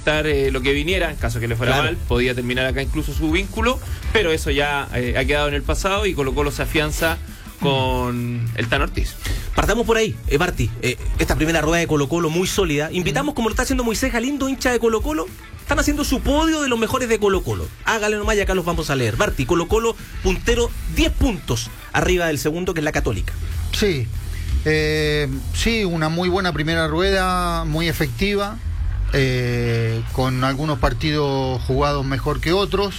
aceptar lo que viniera, en caso que le fuera mal, podía terminar acá incluso su vínculo, pero eso ya ha quedado en el pasado y Colo-Colo se afianza con el Tano Ortiz. Partamos por ahí, Marti. Esta primera rueda de Colo-Colo muy sólida. Invitamos, como lo está haciendo Moisés Galindo, hincha de Colo-Colo. Están haciendo su podio de los mejores de Colo-Colo. Hágale nomás y acá los vamos a leer. Marti, Colo-Colo puntero 10 puntos arriba del segundo, que es la Católica. Sí, sí, una muy buena primera rueda, muy efectiva, con algunos partidos jugados mejor que otros.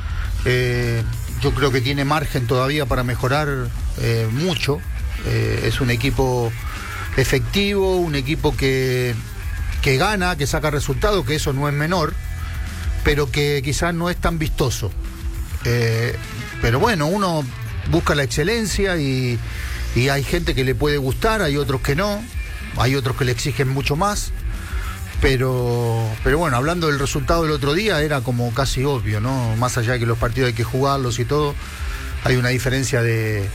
Yo creo que tiene margen todavía para mejorar mucho. Es un equipo efectivo, un equipo que gana, que saca resultados, que eso no es menor, pero que quizás no es tan vistoso. Pero bueno, uno busca la excelencia y hay gente que le puede gustar, hay otros que no, hay otros que le exigen mucho más. Pero bueno, hablando del resultado del otro día, era como casi obvio, ¿no? Más allá de que los partidos hay que jugarlos y todo, hay una diferencia de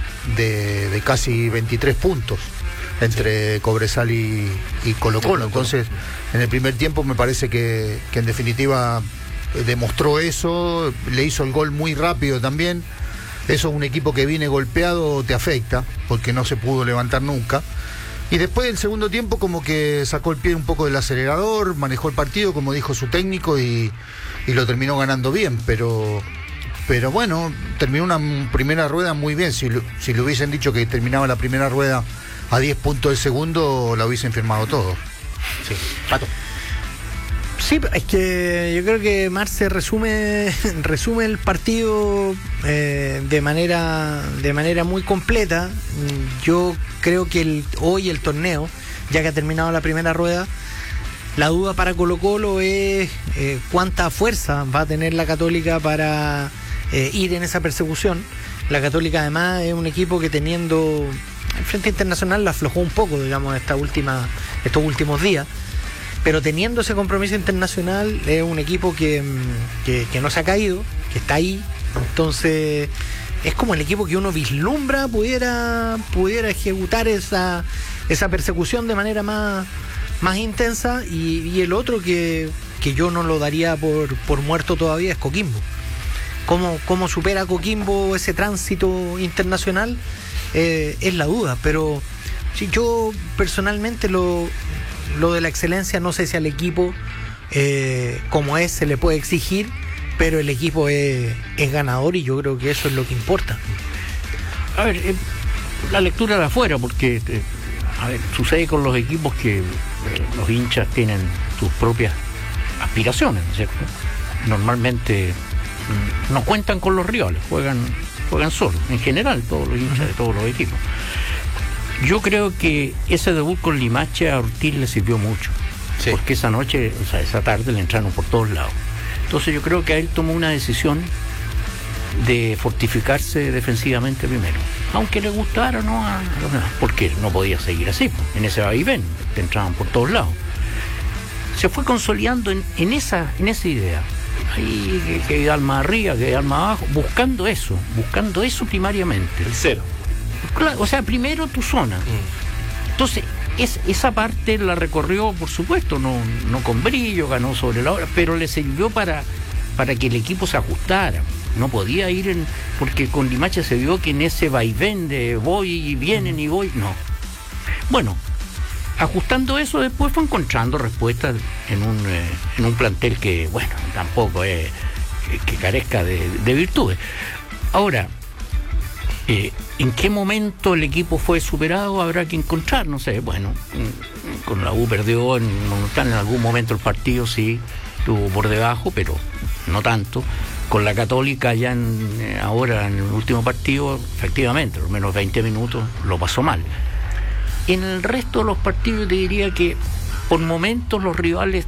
casi 23 puntos entre Cobresal y Colo-Colo. Entonces, en el primer tiempo me parece que en definitiva demostró eso, le hizo el gol muy rápido también. Eso, un equipo que viene golpeado te afecta, porque no se pudo levantar nunca. Y después del segundo tiempo como que sacó el pie un poco del acelerador, manejó el partido como dijo su técnico y lo terminó ganando bien, pero bueno, terminó una primera rueda muy bien. Si le hubiesen dicho que terminaba la primera rueda a 10 puntos del segundo, la hubiesen firmado todo. Sí, Pato. Sí, es que yo creo que Marce resume el partido de manera muy completa. Yo creo que hoy el torneo, ya que ha terminado la primera rueda, la duda para Colo-Colo es cuánta fuerza va a tener la Católica para ir en esa persecución. La Católica además es un equipo que teniendo el frente internacional la aflojó un poco, digamos, estos últimos días. Pero teniendo ese compromiso internacional, es un equipo que no se ha caído, que está ahí. Entonces, es como el equipo que uno vislumbra pudiera ejecutar esa persecución de manera más intensa. Y el otro que yo no lo daría por muerto todavía es Coquimbo. ¿Cómo supera Coquimbo ese tránsito internacional? Es la duda. Pero si yo personalmente lo de la excelencia, no sé si al equipo como se le puede exigir, pero el equipo es ganador y yo creo que eso es lo que importa. A ver, la lectura de afuera, porque sucede con los equipos que los hinchas tienen sus propias aspiraciones, ¿no es cierto? Normalmente no cuentan con los rivales, juegan solos, en general todos los hinchas de todos los equipos. Yo creo que ese debut con Limache a Ortiz le sirvió mucho, sí, porque esa noche, esa tarde le entraron por todos lados. Entonces yo creo que él tomó una decisión de fortificarse defensivamente primero, aunque le gustara o no a los demás, porque no podía seguir así, en ese vaivén, te entraban por todos lados. Se fue consolidando en esa idea, ahí que Vidal más arriba, que Vidal más abajo, buscando eso primariamente. El cero. Claro, o sea, primero tu zona. Entonces, esa parte la recorrió, por supuesto, no con brillo, ganó sobre la hora, pero le sirvió para que el equipo se ajustara. No podía ir porque con Limache se vio que en ese vaivén de voy y vienen y voy, no. Bueno, ajustando eso, después fue encontrando respuestas en un plantel que, bueno, tampoco es que carezca de virtudes. Ahora, ¿en qué momento el equipo fue superado? Habrá que encontrar, no sé. Bueno, con la U perdió en Monumental, en algún momento el partido sí estuvo por debajo, pero no tanto. Con la Católica ya ahora en el último partido, efectivamente, al menos 20 minutos lo pasó mal. En el resto de los partidos te diría que por momentos los rivales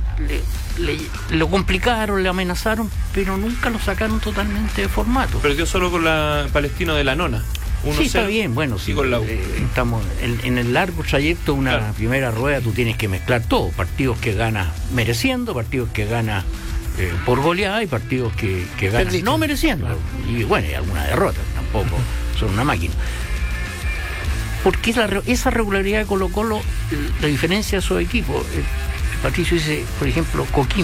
lo complicaron, le amenazaron, pero nunca lo sacaron totalmente de formato. Perdió solo con la Palestino de la Nona. Sí, está bien, bueno, sí, con la U. Estamos en el largo trayecto de una primera rueda, tú tienes que mezclar todo, partidos que ganas mereciendo, partidos que ganas por goleada y partidos que ganas no mereciendo. Y bueno, y alguna derrota, tampoco son una máquina. Porque esa regularidad de Colo-Colo, la diferencia de esos equipos, Patricio dice, por ejemplo, Coquimbo.